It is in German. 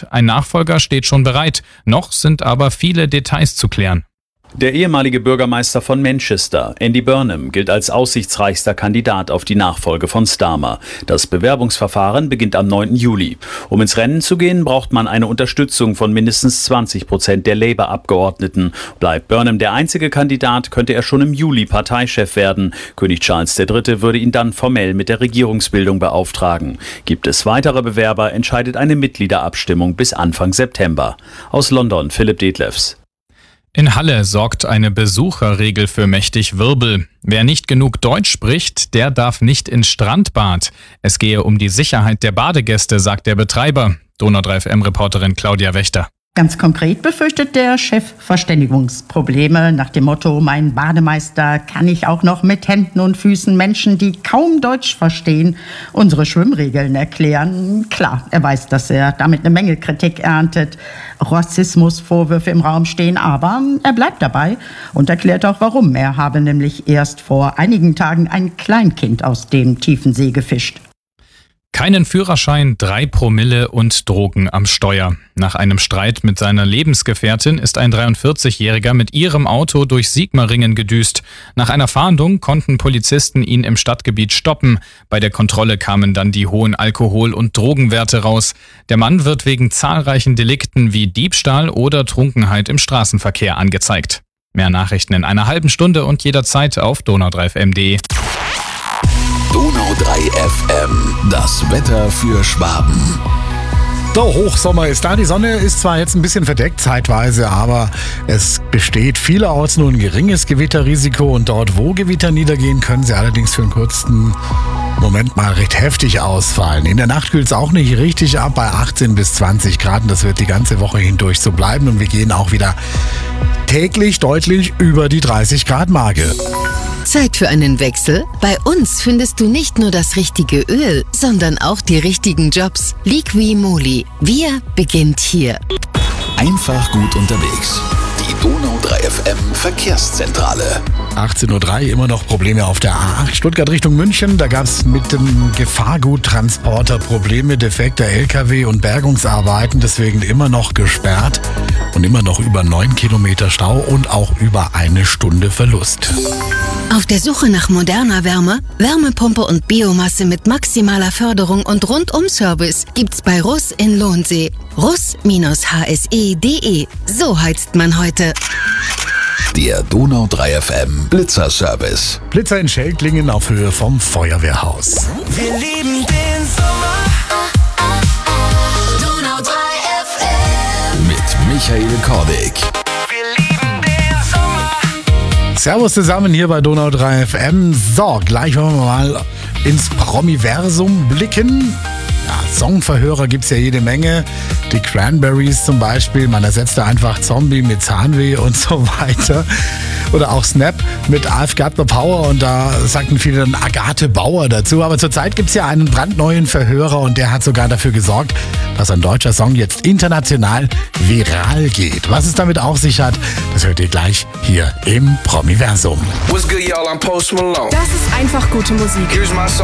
ein Nachfolger steht schon bereit. Noch sind aber viele Details zu klären. Der ehemalige Bürgermeister von Manchester, Andy Burnham, gilt als aussichtsreichster Kandidat auf die Nachfolge von Starmer. Das Bewerbungsverfahren beginnt am 9. Juli. Um ins Rennen zu gehen, braucht man eine Unterstützung von mindestens 20% der Labour-Abgeordneten. Bleibt Burnham der einzige Kandidat, könnte er schon im Juli Parteichef werden. König Charles III. Würde ihn dann formell mit der Regierungsbildung beauftragen. Gibt es weitere Bewerber, entscheidet eine Mitgliederabstimmung bis Anfang September. Aus London, Philipp Detlefs. In Halle sorgt eine Besucherregel für mächtig Wirbel. Wer nicht genug Deutsch spricht, der darf nicht ins Strandbad. Es gehe um die Sicherheit der Badegäste, sagt der Betreiber. Donau 3 FM-Reporterin Claudia Wächter. Ganz konkret befürchtet der Chef Verständigungsprobleme nach dem Motto, mein Bademeister kann ich auch noch mit Händen und Füßen Menschen, die kaum Deutsch verstehen, unsere Schwimmregeln erklären. Klar, er weiß, dass er damit eine Menge Kritik erntet, Rassismusvorwürfe im Raum stehen, aber er bleibt dabei und erklärt auch warum. Er habe nämlich erst vor einigen Tagen ein Kleinkind aus dem tiefen See gefischt. Keinen Führerschein, 3 Promille und Drogen am Steuer. Nach einem Streit mit seiner Lebensgefährtin ist ein 43-Jähriger mit ihrem Auto durch Sigmaringen gedüst. Nach einer Fahndung konnten Polizisten ihn im Stadtgebiet stoppen. Bei der Kontrolle kamen dann die hohen Alkohol- und Drogenwerte raus. Der Mann wird wegen zahlreichen Delikten wie Diebstahl oder Trunkenheit im Straßenverkehr angezeigt. Mehr Nachrichten in einer halben Stunde und jederzeit auf donau3fm.de. Donau 3 FM, das Wetter für Schwaben. Der Hochsommer ist da. Die Sonne ist zwar jetzt ein bisschen verdeckt zeitweise, aber es besteht vielerorts nur ein geringes Gewitterrisiko und dort, wo Gewitter niedergehen, können sie allerdings für einen kurzen Moment mal recht heftig ausfallen. In der Nacht kühlt es auch nicht richtig ab bei 18 bis 20 Grad und das wird die ganze Woche hindurch so bleiben und wir gehen auch wieder täglich deutlich über die 30 Grad Marke. Zeit für einen Wechsel? Bei uns findest du nicht nur das richtige Öl, sondern auch die richtigen Jobs. Liqui Moly. Wir beginnt hier. Einfach gut unterwegs. Die Donau 3 FM Verkehrszentrale. 18:03 Uhr, immer noch Probleme auf der A8 Stuttgart Richtung München. Da gab es mit dem Gefahrguttransporter Probleme, defekter LKW und Bergungsarbeiten. Deswegen immer noch gesperrt und immer noch über 9 Kilometer Stau und auch über 1 Stunde Verlust. Auf der Suche nach moderner Wärme, Wärmepumpe und Biomasse mit maximaler Förderung und Rundum-Service gibt's bei Russ in Lohnsee. Russ-hse.de. So heizt man heute. Der Donau 3 FM Blitzerservice. Blitzer in Schelklingen auf Höhe vom Feuerwehrhaus. Wir lieben den Sommer. Donau 3 FM. Mit Michael Kordig. Wir lieben den Sommer. Servus zusammen hier bei Donau 3 FM. So, gleich wollen wir mal ins Promiversum blicken. Ja, Songverhörer gibt's ja jede Menge. Die Cranberries zum Beispiel. Man ersetzt da einfach Zombie mit Zahnweh und so weiter. Oder auch Snap mit I've Got the Power und da sagten viele dann Agathe Bauer dazu. Aber zurzeit gibt's ja einen brandneuen Verhörer und der hat sogar dafür gesorgt, dass ein deutscher Song jetzt international viral geht. Was es damit auf sich hat, das hört ihr gleich hier im Promiversum. What's good, y'all? I'm Post Malone. Das ist einfach gute Musik. Here's my song.